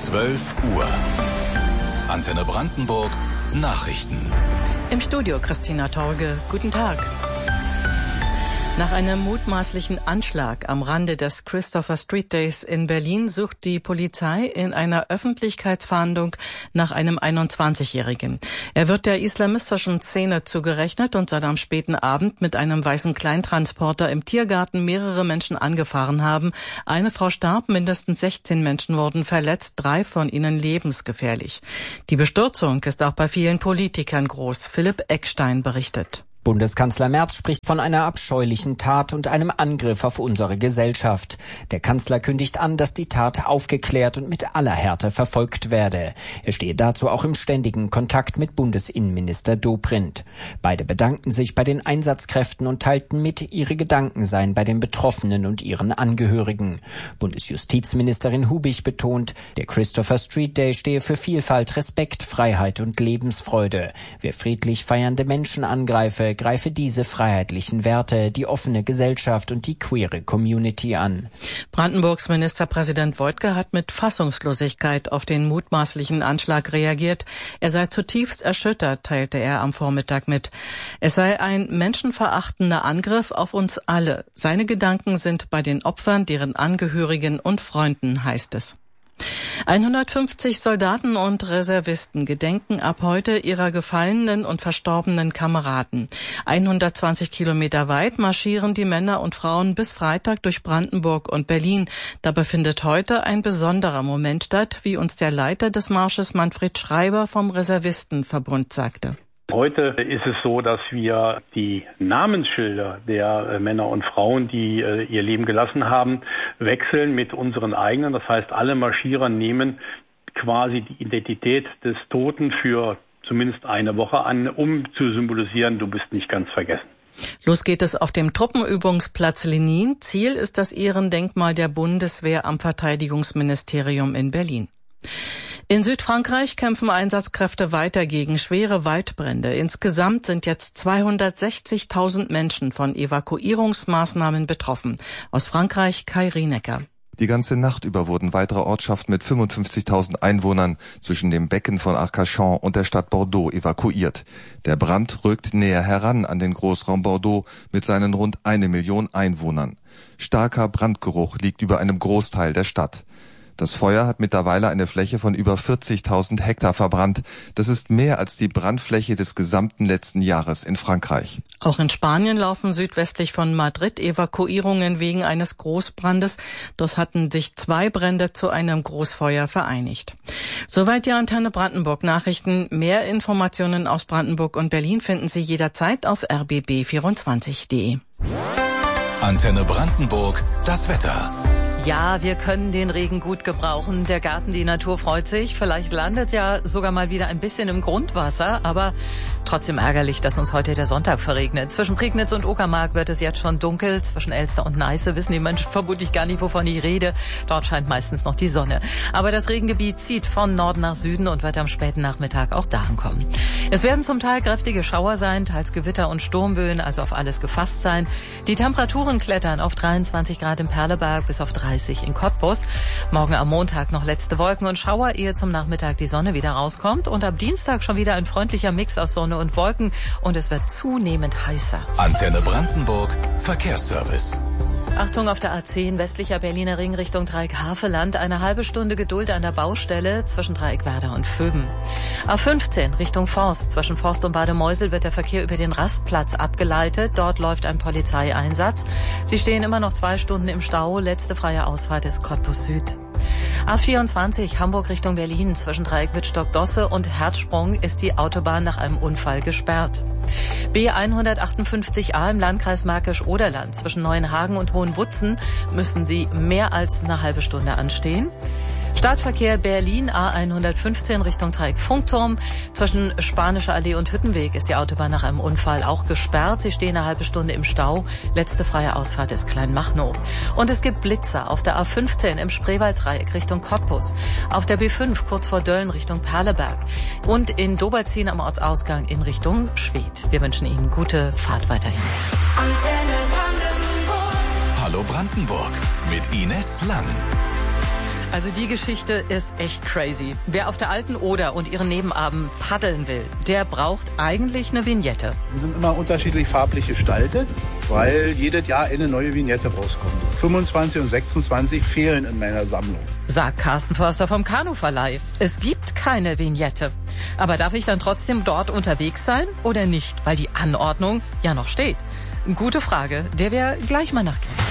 12 Uhr. Antenne Brandenburg, Nachrichten. Im Studio Christina Torge. Guten Tag. Nach einem mutmaßlichen Anschlag am Rande des Christopher Street Days in Berlin sucht die Polizei in einer Öffentlichkeitsfahndung nach einem 21-Jährigen. Er wird der islamistischen Szene zugerechnet und soll am späten Abend mit einem weißen Kleintransporter im Tiergarten mehrere Menschen angefahren haben. Eine Frau starb, mindestens 16 Menschen wurden verletzt, 3 von ihnen lebensgefährlich. Die Bestürzung ist auch bei vielen Politikern groß. Philipp Eckstein berichtet. Bundeskanzler Merz spricht von einer abscheulichen Tat und einem Angriff auf unsere Gesellschaft. Der Kanzler kündigt an, dass die Tat aufgeklärt und mit aller Härte verfolgt werde. Er stehe dazu auch im ständigen Kontakt mit Bundesinnenminister Dobrindt. Beide bedankten sich bei den Einsatzkräften und teilten mit, ihre Gedanken seien bei den Betroffenen und ihren Angehörigen. Bundesjustizministerin Hubig betont, der Christopher Street Day stehe für Vielfalt, Respekt, Freiheit und Lebensfreude. Wer friedlich feiernde Menschen angreife, greife diese freiheitlichen Werte, die offene Gesellschaft und die queere Community an. Brandenburgs Ministerpräsident Woidke hat mit Fassungslosigkeit auf den mutmaßlichen Anschlag reagiert. Er sei zutiefst erschüttert, teilte er am Vormittag mit. Es sei ein menschenverachtender Angriff auf uns alle. Seine Gedanken sind bei den Opfern, deren Angehörigen und Freunden, heißt es. 150 Soldaten und Reservisten gedenken ab heute ihrer gefallenen und verstorbenen Kameraden. 120 Kilometer weit marschieren die Männer und Frauen bis Freitag durch Brandenburg und Berlin. Dabei findet heute ein besonderer Moment statt, wie uns der Leiter des Marsches Manfred Schreiber vom Reservistenverbund sagte. Heute ist es so, dass wir die Namensschilder der Männer und Frauen, die ihr Leben gelassen haben, wechseln mit unseren eigenen. Das heißt, alle Marschierer nehmen quasi die Identität des Toten für zumindest eine Woche an, um zu symbolisieren, du bist nicht ganz vergessen. Los geht es auf dem Truppenübungsplatz Lenin. Ziel ist das Ehrendenkmal der Bundeswehr am Verteidigungsministerium in Berlin. In Südfrankreich kämpfen Einsatzkräfte weiter gegen schwere Waldbrände. Insgesamt sind jetzt 260.000 Menschen von Evakuierungsmaßnahmen betroffen. Aus Frankreich Kai Rienecker. Die ganze Nacht über wurden weitere Ortschaften mit 55.000 Einwohnern zwischen dem Becken von Arcachon und der Stadt Bordeaux evakuiert. Der Brand rückt näher heran an den Großraum Bordeaux mit seinen rund 1 Million Einwohnern. Starker Brandgeruch liegt über einem Großteil der Stadt. Das Feuer hat mittlerweile eine Fläche von über 40.000 Hektar verbrannt. Das ist mehr als die Brandfläche des gesamten letzten Jahres in Frankreich. Auch in Spanien laufen südwestlich von Madrid Evakuierungen wegen eines Großbrandes. Dort hatten sich 2 Brände zu einem Großfeuer vereinigt. Soweit die Antenne Brandenburg Nachrichten. Mehr Informationen aus Brandenburg und Berlin finden Sie jederzeit auf rbb24.de. Antenne Brandenburg, das Wetter. Ja, wir können den Regen gut gebrauchen. Der Garten, die Natur freut sich. Vielleicht landet ja sogar mal wieder ein bisschen im Grundwasser, aber trotzdem ärgerlich, dass uns heute der Sonntag verregnet. Zwischen Prignitz und Uckermark wird es jetzt schon dunkel. Zwischen Elster und Neiße wissen die Menschen vermutlich gar nicht, wovon ich rede. Dort scheint meistens noch die Sonne. Aber das Regengebiet zieht von Norden nach Süden und wird am späten Nachmittag auch da ankommen. Es werden zum Teil kräftige Schauer sein, teils Gewitter und Sturmböen, also auf alles gefasst sein. Die Temperaturen klettern auf 23 Grad im Perleberg bis auf 30 in Cottbus. Morgen am Montag noch letzte Wolken und Schauer, ehe zum Nachmittag die Sonne wieder rauskommt. Und ab Dienstag schon wieder ein freundlicher Mix aus Sonne und Wolken. Und es wird zunehmend heißer. Antenne Brandenburg, Verkehrsservice. Achtung auf der A10, westlicher Berliner Ring Richtung Dreieck-Havelland. Eine halbe Stunde Geduld an der Baustelle zwischen Dreieck-Werder und Vöben. A15 Richtung Forst. Zwischen Forst und Bademeusel wird der Verkehr über den Rastplatz abgeleitet. Dort läuft ein Polizeieinsatz. Sie stehen immer noch 2 Stunden im Stau. Letzte freie Ausfahrt ist Cottbus Süd. A24 Hamburg Richtung Berlin. Zwischen Dreieck Wittstock-Dosse und Herzsprung ist die Autobahn nach einem Unfall gesperrt. B158a im Landkreis Märkisch-Oderland. Zwischen Neuenhagen und Hohenwutzen müssen Sie mehr als eine halbe Stunde anstehen. Startverkehr Berlin A115 Richtung Dreieck-Funkturm. Zwischen Spanischer Allee und Hüttenweg ist die Autobahn nach einem Unfall auch gesperrt. Sie stehen eine halbe Stunde im Stau. Letzte freie Ausfahrt ist Kleinmachnow. Und es gibt Blitzer auf der A15 im Spreewalddreieck Richtung Cottbus. Auf der B5 kurz vor Dölln Richtung Perleberg. Und in Doberzin am Ortsausgang in Richtung Schwedt. Wir wünschen Ihnen gute Fahrt weiterhin. Hallo Brandenburg mit Ines Lang. Also die Geschichte ist echt crazy. Wer auf der Alten Oder und ihren Nebenarmen paddeln will, der braucht eigentlich eine Vignette. Die sind immer unterschiedlich farblich gestaltet, weil jedes Jahr eine neue Vignette rauskommt. 25 und 26 fehlen in meiner Sammlung. Sagt Carsten Förster vom Kanuverleih. Es gibt keine Vignette. Aber darf ich dann trotzdem dort unterwegs sein oder nicht? Weil die Anordnung ja noch steht. Gute Frage, der wir gleich mal nachgehen.